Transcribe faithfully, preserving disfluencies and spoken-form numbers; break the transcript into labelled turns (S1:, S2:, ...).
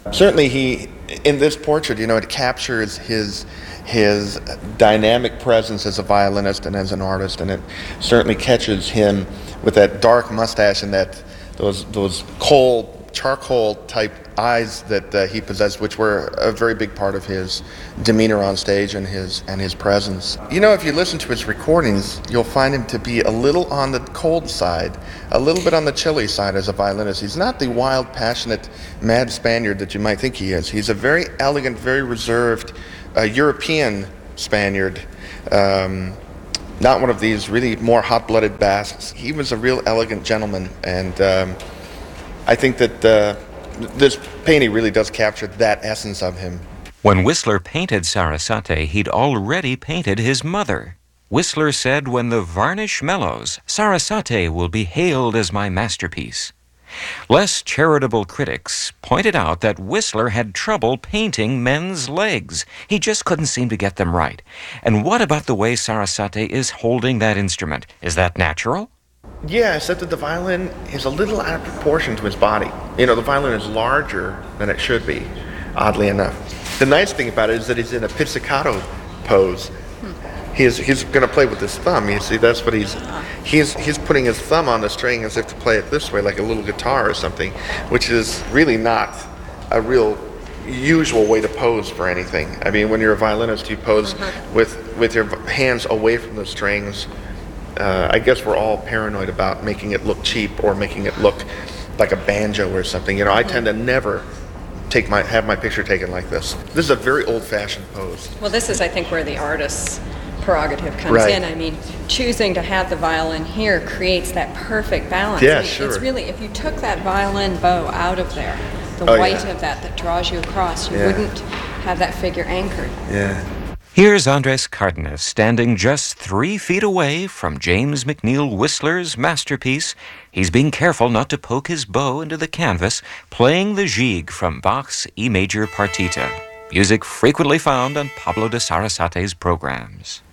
S1: Certainly he, in this portrait, you know, it captures his his dynamic presence as a violinist and as an artist, and it certainly catches him with that dark mustache and that those those cold charcoal type eyes that uh, he possessed, which were a very big part of his demeanor on stage and his and his presence. You know, if you listen to his recordings, you'll find him to be a little on the cold side, a little bit on the chilly side as a violinist. He's not the wild, passionate, mad Spaniard that you might think he is. He's a very elegant, very reserved uh, European Spaniard. Um, not one of these really more hot-blooded Basques. He was a real elegant gentleman, and um, I think that uh, this painting really does capture that essence of him.
S2: When Whistler painted Sarasate, he'd already painted his mother. Whistler said, "When the varnish mellows, Sarasate will be hailed as my masterpiece." Less charitable critics pointed out that Whistler had trouble painting men's legs. He just couldn't seem to get them right. And what about the way Sarasate is holding that instrument? Is that natural?
S1: Yeah, except that the violin is a little out of proportion to his body. You know, the violin is larger than it should be, oddly enough. The nice thing about it is that he's in a pizzicato pose. He's he's going to play with his thumb. You see, that's what he's he's he's putting his thumb on the string as if to play it this way, like a little guitar or something, which is really not a real usual way to pose for anything. I mean, when you're a violinist, you pose uh-huh. with with your hands away from the strings. Uh, I guess we're all paranoid about making it look cheap or making it look like a banjo or something. You know, I tend to never take my have my picture taken like this. This is a very old-fashioned pose.
S3: Well, this is, I think, where the artist's prerogative comes
S1: right.
S3: in. I mean, choosing to have the violin here creates that perfect balance.
S1: Yeah,
S3: I mean,
S1: sure.
S3: It's really, if you took that violin bow out of there, the
S1: oh,
S3: white
S1: yeah.
S3: of that that draws you across, you
S1: yeah.
S3: wouldn't have that figure anchored.
S1: Yeah.
S2: Here's Andres Cardenas standing just three feet away from James McNeill Whistler's masterpiece. He's being careful not to poke his bow into the canvas, playing the Gigue from Bach's E major partita, music frequently found on Pablo de Sarasate's programs.